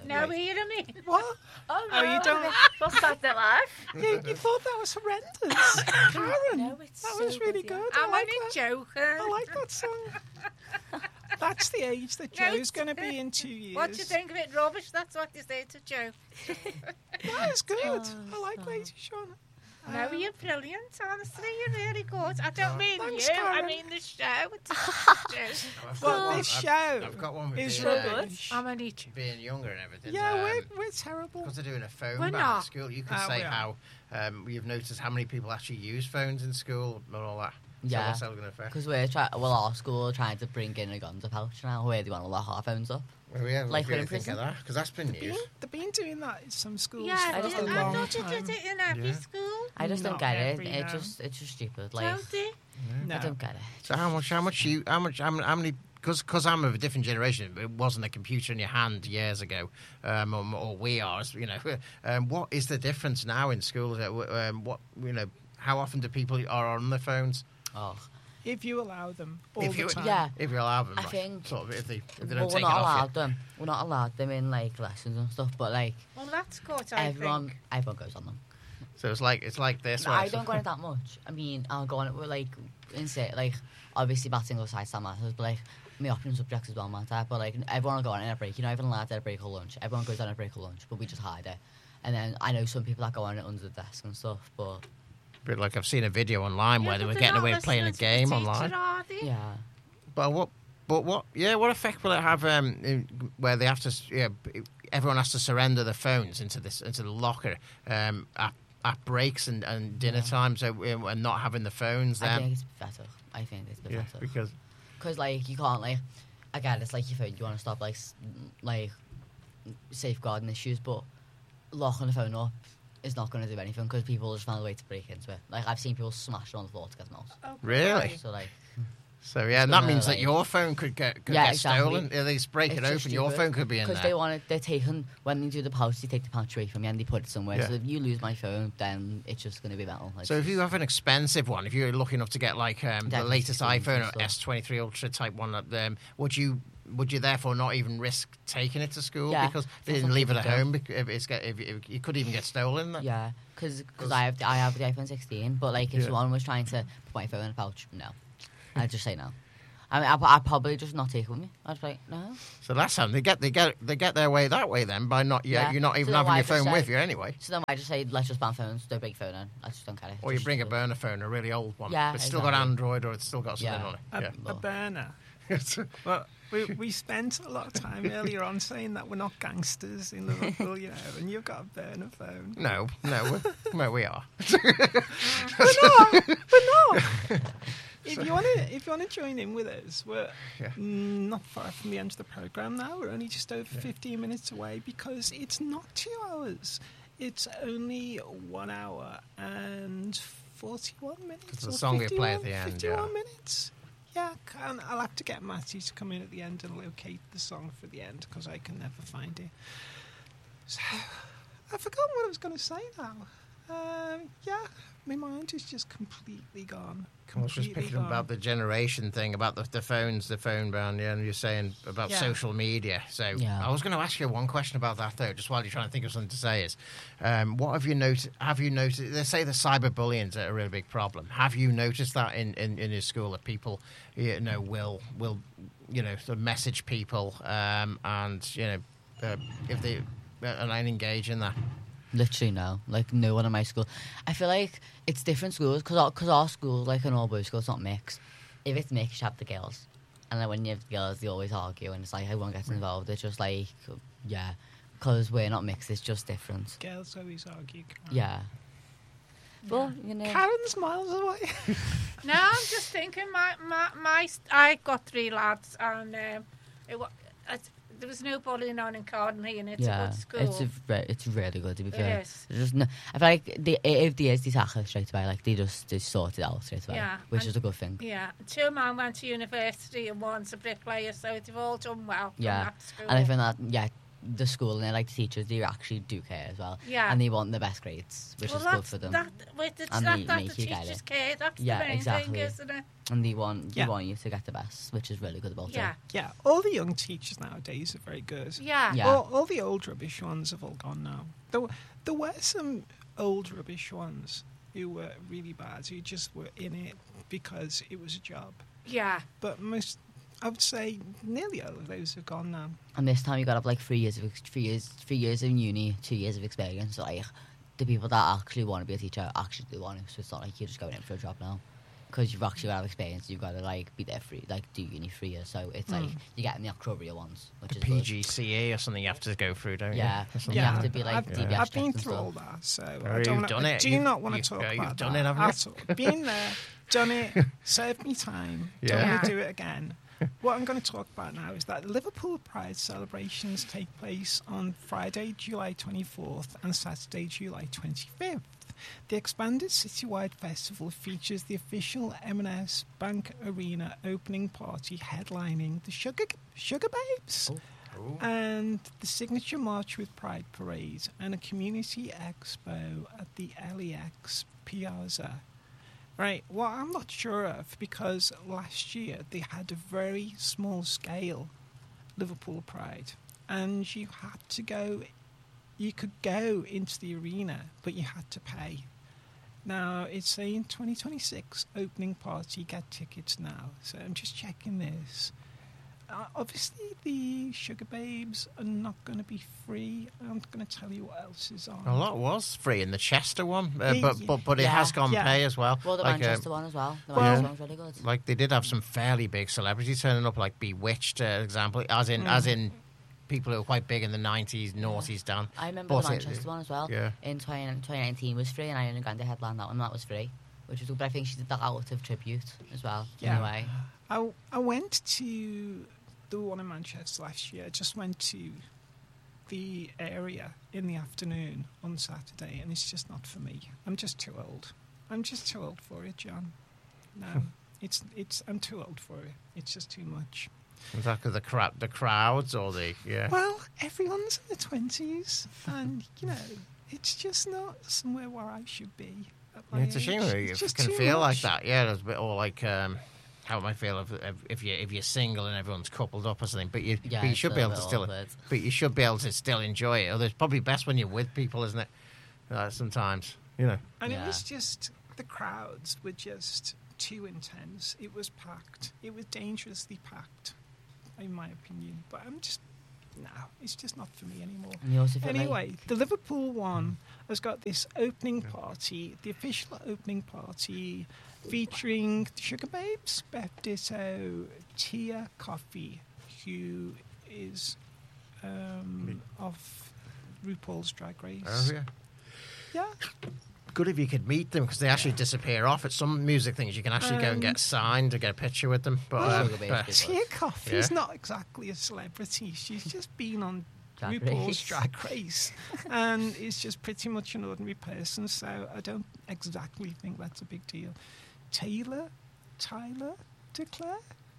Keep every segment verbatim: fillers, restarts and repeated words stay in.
No, hear me. What? Oh, no. Oh, you don't... What's that their life? you, you thought that was horrendous. Karen, No, it's that so was really good, yeah. good. I'm I like only that. joking. I like that song. That's the age that No, Joe's going to be in two years. What do you think of it? Rubbish? That's what you say to Joe. That is good. Oh, I like so- Lady Shauna. No, you're brilliant. Honestly, you're really good. I don't mean Thanks, you. Karen. I mean the show. It's just I've got Well, one- this I've- show I've got one with is being, uh, rubbish. I'm only joking. being younger and everything. Yeah, um, we're, we're terrible. Because they're doing a phone We're ban not. at school, you could Ah, say we are. how um, you've noticed how many people actually use phones in school and all that. So Yeah. what's that going to affect? Because we're trying, well, our school are trying to bring in a guns pouch now where they want to lock our phones up. Well, yeah, like like we're what in do you think of prison. that? Because that's been Been, news. they've been doing that in some schools Yeah, I for just a don't I long thought you time. did it in every Yeah. school. I just don't Not get it. every It now. just, it's just stupid. Like, Don't they? No. I don't get it. So how much? How much you? How much? How many? How many because because I'm of a different generation. It wasn't a computer in your hand years ago, um, or, or we are. You know, um, what is the difference now in schools? Um, what you know? How often do people are on their phones? Oh, If you allow them all If the you- time. yeah. If you allow them, I right, think- sort of if they if they well, don't we're take it not off allowed you. them. We're not allowed them in like lessons and stuff. But like Well, that's good, I everyone, think. everyone goes on them. So it's like it's like this. No, where I it's- don't go on it that much. I mean, I'll go on it with like, in say, like, obviously batting goes side matters, but like, my option subjects as well matter. But like, everyone will go on it at a break. You know, everyone allowed at a break or lunch. Everyone goes on a break or lunch, but we just hide it. And then I know some people that go on it under the desk and stuff, but But like I've seen a video online Yeah, where they but were they're getting not away with playing a listening to the game teacher, online. are they? yeah. But what? But what? Yeah, what effect will it have? Um, in, where they have to? Yeah, everyone has to surrender their phones into this into the locker um, at, at breaks and, and dinner time, so um, and not having the phones I then. think it's better. I think it's Yeah, better. because Because, like, you can't, like, again, it's like your phone, you want to stop, like, s- like, safeguarding issues, but locking the phone up is not going to do anything because people just find a way to break into it. Like, I've seen people smash it on the floor to get them out. Oh, Really? great. So, like, so yeah, and No, that means like- that your phone could get could Yeah, get exactly. stolen. At least break it's it just open. Your stupid phone could be in Because there. they want it, they're taking, when they do the pouch, they take the pouch away from you and they put it somewhere. Yeah. So if you lose my phone, then it's just going to be metal. Like, So if you have an expensive one, if you're lucky enough to get like um, the Definitely latest screens iPhone and or stuff. S twenty-three Ultra type one, um, would you would you therefore not even risk taking it to school Yeah, because for they didn't some leave it people at do. home? bec- If it's get, if, if you could even get stolen. Then. yeah, because I have, I have the iPhone sixteen, but, like, if Yeah. someone was trying to put my phone in a pouch, no. I'd just say no. I mean, I'd, I'd probably just not take it with me. I'd be like, no. So that's how they get they get they get their way that way then by not yeah, Yeah. you're not So even then having why your just phone say- with you anyway. So then I just say, let's just ban phones, don't bring your phone in. I just don't get it. Or you Just bring a stupid. burner phone, a really old one. Yeah, but it's still got exactly. Android or it's still got something Yeah. on it. A, Yeah. a burner. Well, we, we spent a lot of time earlier on saying that we're not gangsters in Liverpool, you know, and you've got a burner phone. No, no, we, well, we are. We're not. If you want to, if you want to join in with us, we're Yeah. mm, not far from the end of the program now. We're only just over fifteen minutes away because it's not two hours. It's only one hour and forty-one minutes. It's the or song you play at fifty-one the end, Fifty-one yeah. minutes. Yeah, and I'll have to get Matty to come in at the end and locate the song for the end because I can never find it. So, I've forgotten what I was going to say now. Um, yeah, my mind is just completely gone. I was just Completely picking gone. about the generation thing, about the, the phones, the phone ban, yeah, and you're saying about Yeah. social media. So Yeah. I was going to ask you one question about that, though, just while you're trying to think of something to say is, um, what have you noticed, have you noticed, they say the cyberbullying is a really big problem. Have you noticed that in, in, in your school, that people, you know, will, will you know, sort of message people um, and, you know, uh, if they, uh, and engage in that? Literally no. Like, no one in my school. I feel like it's different schools because our, cause our school, like an all-boys school, it's not mixed. If it's mixed, you have the girls. And then when you have the girls, they always argue and it's like everyone gets involved. It's just like, yeah, because we're not mixed, it's just different. Girls always argue. Karen. Yeah. But, you know. Karen's miles away. No, I'm just thinking. My my my. I got three lads, and um, it, wa- it, there was no bullying on in Cardinley, and it's yeah, a good school. it's a, re- it's really good to be It fair. is. There's just no, I feel like they, if there is, they tackle it straight away. Like they just they sort it out straight away, Yeah, which and- is a good thing. Yeah, two men went to university and one's a bricklayer, so they've all done well. from Yeah, that school. and I think that yeah, the school and like the teachers, they actually do care as well. Yeah. And they want the best grades, which well, is good that's, for them. That, wait, it's And that, they that make the you get teachers it. care. That's Yeah, the main exactly. thing, isn't it? And they want, they Yeah. want you to get the best, which is really good about Yeah. it. Yeah, all the young teachers nowadays are very good. Yeah. Yeah. All, all the old rubbish ones have all gone now. There, were- there were some old rubbish ones who were really bad, who just were in it because it was a job. Yeah. But most, I would say, nearly all of those have gone now. And this time you got to have like three years of ex- three years, three years in uni, two years of experience. Like the people that actually want to be a teacher actually do want to. So it's not like you're just going in for a job now, because you've actually got to have experience. You've got to like be there for like do uni three years. So it's like you're getting the Octobria ones, which The is P good. G C E or something you have to go through, don't Yeah. you? Or something You Yeah, have to be like I've, D B S I've been checks and through all stuff. that, so Oh, I you've don't. done I it. do You- not want you- to talk uh, you've about done that it, haven't you? at all. Been there, done it, served me time. Don't Yeah. want to do it again. What I'm going to talk about now is that Liverpool Pride celebrations take place on Friday, July twenty-fourth and Saturday, July twenty-fifth. The expanded citywide festival features the official M and S Bank Arena opening party headlining the Sugar, Sugar Babes. Oh. And the signature march with Pride Parade and a community expo at the L E X Piazza. Right, well, I'm not sure of, because last year they had a very small scale Liverpool Pride, and you had to go, you could go into the arena, but you had to pay. Now, it's saying twenty twenty-six opening party, get tickets now, so I'm just checking this. Uh, obviously, the Sugar Babes are not going to be free. I'm going to tell you what else is on. A lot was free in the Chester one, uh, The- but, but but it Yeah. has gone Yeah. pay as well. Well, the Like, uh, Manchester one as well. The Well- Manchester one's really good. like they did have some fairly big celebrities turning up, like Bewitched, uh, example, as in Mm. as in people who were quite big in the nineties, noughties, Dan. I remember But the it- Manchester one as well. yeah. In twenty, twenty nineteen was free, and Ariana Grande headlined that one. That was free, which was good. But I think she did that out of tribute as well. In Yeah. a way. I, I went to the one in Manchester last year. I just went to the area in the afternoon on Saturday, and it's just not for me. I'm just too old. I'm just too old for it, John. No, it's it's. I'm too old for it. It's just too much. Was that 'cause the cra- the crowds or the yeah? Well, everyone's in their twenties, and you know, it's just not somewhere where I should be. At my Yeah, it's a shame age. when It's you just can too feel like much. that. Yeah, there's a bit or like um, how it might feel if, if if you if you're single and everyone's coupled up or something. But you Yeah, but you it's should a be able bit to still. awkward. But you should be able to still enjoy it. Or it's probably best when you're with people, isn't it? Uh, sometimes, you know. And Yeah. it was just, the crowds were just too intense. It was packed. It was dangerously packed, in my opinion. But I'm just, no, it's just not for me anymore. And you also feel Anyway, like, the Liverpool one has got this opening party, the official opening party, featuring the Sugar Babes, Beth Ditto, Tia Coffee, who is um, off RuPaul's Drag Race. Oh yeah. Yeah. Good if you could meet them because they actually disappear off. At some music things, you can actually go and get Um, signed to get a picture with them. But, Well, um, Sugar Babes but- did. Tia Coffee's Yeah. not exactly a celebrity. She's just been on Drag RuPaul's Race. Drag Race, and is just pretty much an ordinary person. So I don't exactly think that's a big deal. Taylor, Tyler, Declare,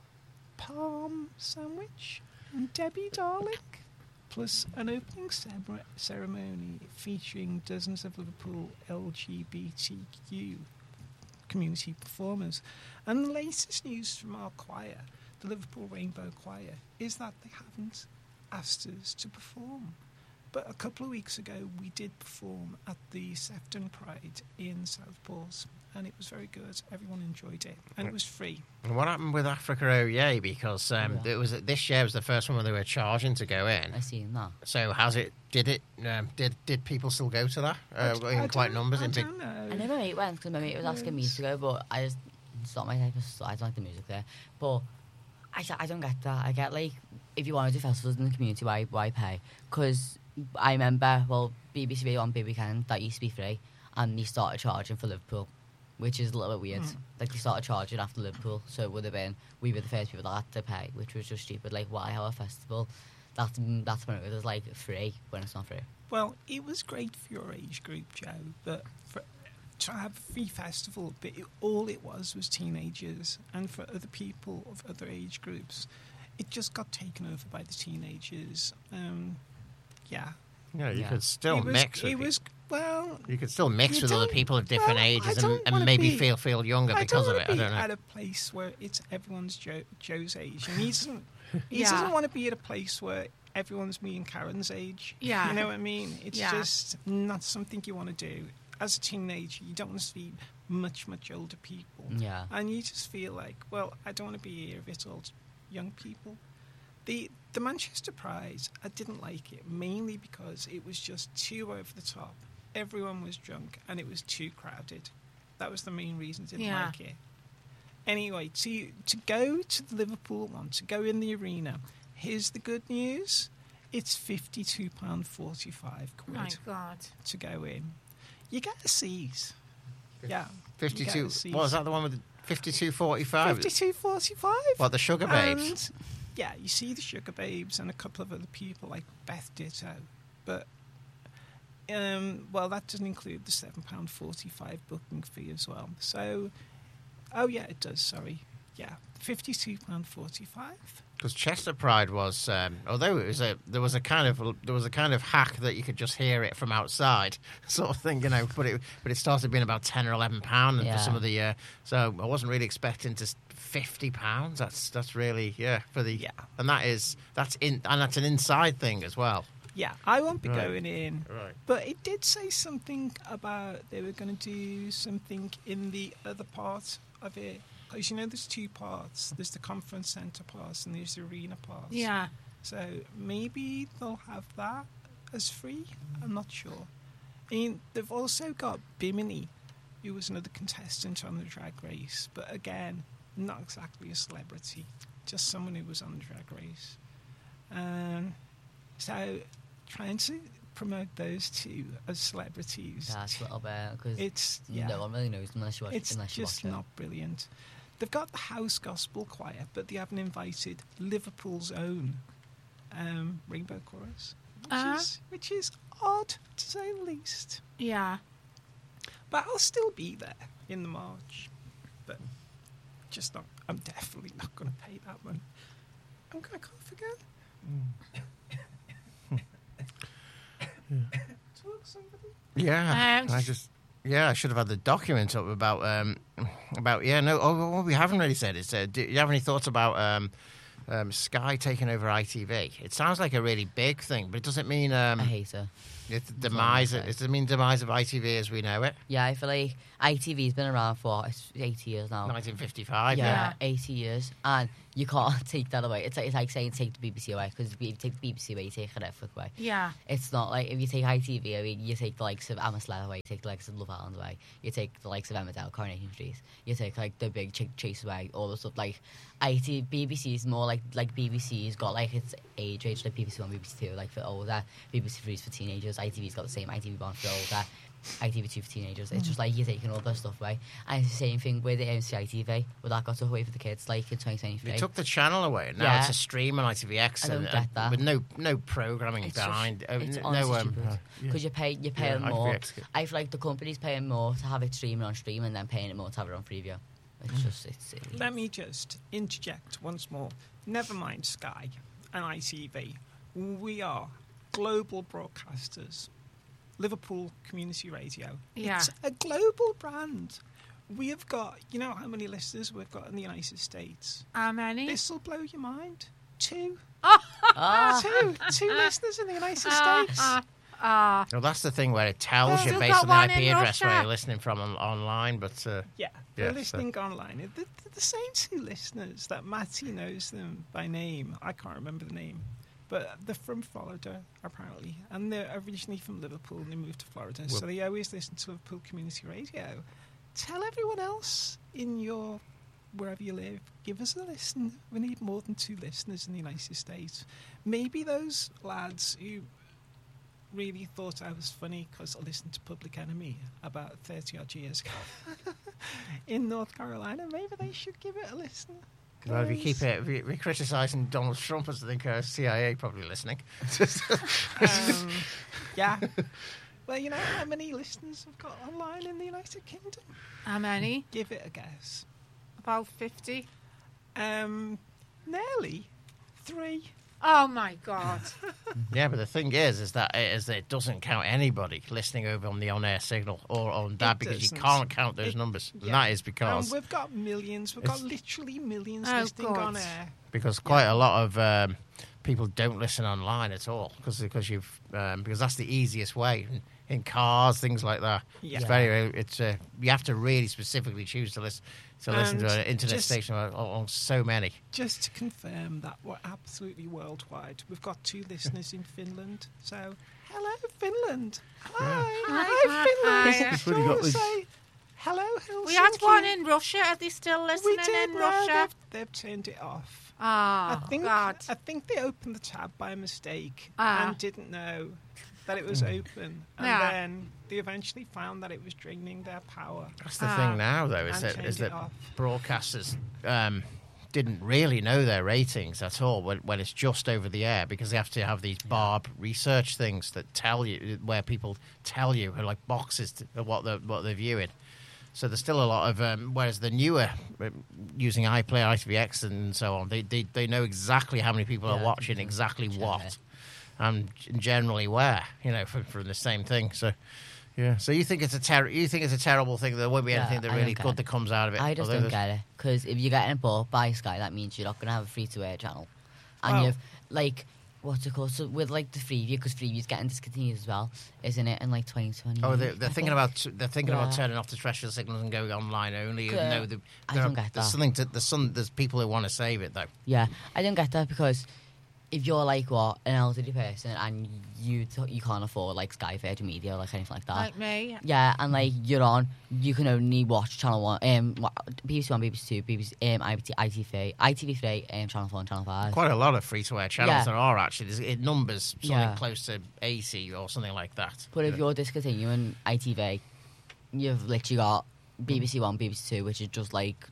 Palm Sandwich, and Debbie Darling, plus an opening cere- ceremony featuring dozens of Liverpool L G B T Q community performers. And the latest news from our choir, the Liverpool Rainbow Choir, is that they haven't asked us to perform. But a couple of weeks ago, we did perform at the Sefton Pride in Southport, and it was very good. Everyone enjoyed it, and it was free. And what happened with Africa O Yay? Because um, Yeah. it was this year was the first one where they were charging to go in. I seen that. So has it? Did it? Um, did did people still go to that uh, I in don't- quite numbers? I In big, don't know. I know my mate went because my mate was asking me to go, but I just it's not my type of. I don't like the music there. But I, I don't get that. I get like if you want to do festivals in the community, why why pay? Because I remember well B B C B on Big Weekend that used to be free, and they started charging for Liverpool, which is a little bit weird. Mm. Like they started charging after Liverpool, so it would have been we were the first people that had to pay, which was just stupid. Like why have a festival that's that's when it was like free when it's not free? Well, it was great for your age group, Joe, but for, to have a free festival, but it, all it was was teenagers, and for other people of other age groups, it just got taken over by the teenagers. Um, yeah. Yeah, you Yeah. could still it was, mix with It was well. You could still mix You with other don't- people of different well, I ages and, don't and wanna maybe be- feel feel younger I because don't of want it. to I be don't know. at a place where it's everyone's Joe, Joe's age, and he doesn't. He Yeah. doesn't want to be at a place where everyone's me and Karen's age. Yeah. You know what I mean? It's Yeah. just not something you want to do. As a teenager, you don't want to see much, much older people. Yeah. And you just feel like, well, I don't want to be here with all young people. The the Manchester Pride, I didn't like it, mainly because it was just too over the top. Everyone was drunk, and it was too crowded. That was the main reason I didn't Yeah. like it. Anyway, to to go to the Liverpool one, to go in the arena, here's the good news. It's fifty-two pounds forty-five quid My God. to go in. You get a seat. Yeah. fifty-two. You get a seat. What was that? The one with fifty-two forty-five? fifty-two forty-five. What, the Sugar Babes? And, yeah, you see the Sugar Babes and a couple of other people like Beth Ditto. But, um, well, that doesn't include the seven pounds forty-five booking fee as well. So, oh, yeah, it does, sorry. Yeah, fifty-two pounds forty-five. Because Chester Pride was, um, although it was a, there was a kind of, there was a kind of hack that you could just hear it from outside, sort of thing, you know. But it, but it started being about ten or eleven pound Yeah. for some of the. Uh, so I wasn't really expecting to fifty pounds. That's that's really yeah for the Yeah. and that is that's in and that's an inside thing as well. Yeah, I won't be Right. going in. Right. But it did say something about they were going to do something in the other part of it. Because, you know, there's two parts. There's the conference centre part and there's the arena part. Yeah. So maybe they'll have that as free. I'm not sure. I mean, they've also got Bimini, who was another contestant on the Drag Race. But again, not exactly a celebrity. Just someone who was on the Drag Race. Um, so trying to promote those two as celebrities. That's a little bit because It's yeah, no one really knows them unless you watch. it's unless you just watch it. not brilliant. They've got the House Gospel Choir, but they haven't invited Liverpool's own um, Rainbow Chorus, which, Uh-huh. is, which is odd to say the least. Yeah. But I'll still be there in the March. But just not. I'm definitely not going to pay that one. I'm going to cough again. Talk somebody. Yeah, Um, I just yeah, I should have had the document up about um about yeah no. Oh, what we haven't really said is, uh, do you have any thoughts about um, um Sky taking over I T V? It sounds like a really big thing, but it doesn't mean um I hate it. it's the That's all I'm demise. gonna say. It doesn't mean demise of I T V as we know it. Yeah, I feel like I T V's been around for it's eighty years now. nineteen fifty-five. yeah, Yeah. eighty years, and you can't take that away. It's like, it's like saying take the B B C away, because if you take the B B C away, you take Netflix away. Yeah. It's not like if you take I T V away, you take the likes of Emma Sled away, you take the likes of Love Island away, you take the likes of Emmerdale, Coronation Street, you take like the Big Ch- Chase away, all the stuff. Like I T B B C's more like like B B C's got like its age range, like B B C One, B B C Two, like for older, B B C Three's for teenagers, I T V's got the same, I T V One for older, I T V Two for teenagers. It's just like you're taking all that stuff away, and it's the same thing with the M C I T V, where that got took away for the kids, like in twenty twenty-three. They took the channel away, and now Yeah. it's a stream on I T V X, I don't and, get and that. with no no programming It's just- behind. uh, it's n- honestly no, um, stupid. uh, Because you pay, you're Yeah, paying I more. F X. I feel like the company's paying more to have it streaming on stream, and then paying it more to have it on Freeview. It's Mm. just, it's silly. Let me just interject once more. Never mind Sky and I T V. We are global broadcasters. Liverpool Community Radio. Yeah. It's a global brand. We have got, you know how many listeners we've got in the United States? How many? This will blow your mind. Two. Ah, Two. Two listeners in the United Ah, States. ah, ah. Well, that's the thing where it tells Well, you still based got on the one I P in address where Russia. you're listening from on, online, but uh, Yeah, Yeah, they're so- listening online. They're, they're the same two listeners that Matty knows them by name. I can't remember the name. But they're from Florida, apparently. And they're originally from Liverpool and they moved to Florida. Well- so they always listen to Liverpool Community Radio. Tell everyone else in your, wherever you live, give us a listen. We need more than two listeners in the United States. Maybe those lads who really thought I was funny because I listened to Public Enemy about thirty odd years ago in North Carolina, maybe they should give it a listen. well, if you keep 'Cause, it, if you- if you're criticising Donald Trump, I think uh, C I A probably listening. um, yeah. Well, you know how many listeners have got online in the United Kingdom? How many? Give it a guess. About fifty. Um, nearly three. Oh my God! Yeah, but the thing is, is that is that it doesn't count anybody listening over on the on-air signal or on that It because you doesn't. can't count those It- numbers. And yeah. that is And because we've got millions. We've It's- got literally millions Oh, listening God. on air. because quite a lot of um, people don't listen online at all because because you've um, because that's the easiest way in, in cars, things like that. Yeah. It's very it's uh, you have to really specifically choose to listen to listen to And an internet just- station on, on so many. Just to confirm that we're absolutely worldwide. We've got two listeners in Finland. So, hello, Finland. Hi. Hi, Hi, hi, Finland. hi. Do That's you what you want got to with- say hello, Helsinki? We had one in Russia. Are they still We listening did, in no, Russia? They've, they've turned it off. Ah, I think God. I think they opened the tab by mistake Ah. and didn't know that it was open, and Yeah. then they eventually found that it was draining their power. That's the Ah. thing now, though, is And that turned is it that off. broadcasters um, didn't really know their ratings at all when, when it's just over the air because they have to have these barb research things that tell you where people tell you like boxes to, of what they're what they're viewing. So there's still a lot of um, whereas the newer uh, using iPlayer, I T V X, and so on, they they, they know exactly how many people Yeah, are watching, mhm. exactly Yeah. what, and generally where, you know, from, from the same thing. So. Yeah, so you think it's a ter- you think it's a terrible thing? There won't be Yeah, anything that I really don't good get that comes out of it. I just although don't there's- get it because if you're getting bought by Sky, that means you're not going to have a free-to-air channel, and Well- you've like what's it called? So with like the Freeview, because Freeview's getting discontinued as well, isn't it? In like twenty twenty. Oh, they're, they're thinking about they're thinking about Yeah. turning off the terrestrial signals and going online only. Yeah. No, the, I there don't are- get there's that. something to there's some there's people who want to save it though. Yeah, I don't get that because if you're like what an elderly person and you t- you can't afford like Sky Virgin Media or like anything like that. Like me. Yeah, and like you're on, you can only watch Channel One, um, wa- B B C One, B B C Two, B B C, um, I T V, I T V Three, um, Channel Four, and Channel Five. Quite a lot of free to air channels Yeah. there are actually. There's it numbers something Yeah. close to eighty or something like that. But if you're discontinuing I T V, you've literally got B B C One, B B C Two, which is just like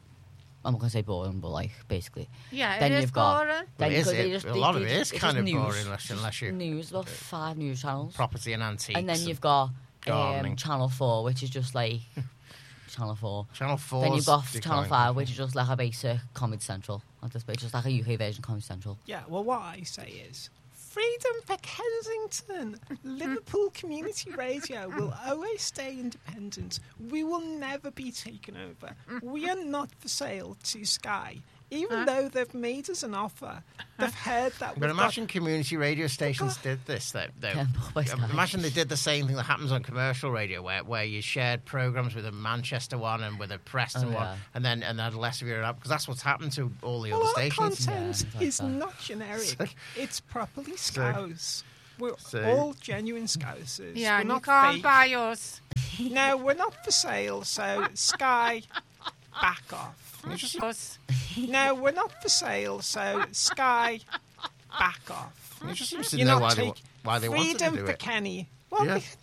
I'm not gonna say boring, but like basically. Yeah, Then it is you've got- boring. Well, Then it is, because they it- just- a they- lot they of it just- is it's kind just of news. boring unless, unless you News, about five news channels. property and antiques. And then you've got gardening. um, Channel Four, which is just like Channel Four. Channel Four. Then you've got Channel Five, which is just like a basic Comedy Central. Not this, but it's just like a U K version of Comedy Central. Yeah, well, what I say is freedom for Kensington. Liverpool Community Radio will always stay independent. We will never be taken over. We are not for sale to Sky. Even Huh? though they've made us an offer, they've heard that But we've imagine community radio stations did this though. though. Yeah, but by Sky. Imagine they did the same thing that happens on commercial radio, where, where you shared programs with a Manchester one and with a Preston Oh, one, yeah. and then and then less of your up because that's what's happened to all the got. other Well, our stations. content Yeah, like is that. not generic. It's properly So- Scouse. We're so- all genuine Scousers. Yeah, we're and you not can't fake. buy us. No, we're not for sale, so Sky, back off. You just- us. No, we're not for sale, so Sky, back off. It just seems to You're know not why they, take- why they wanted to Freedom do for it. Kenny. Well, Yeah. they,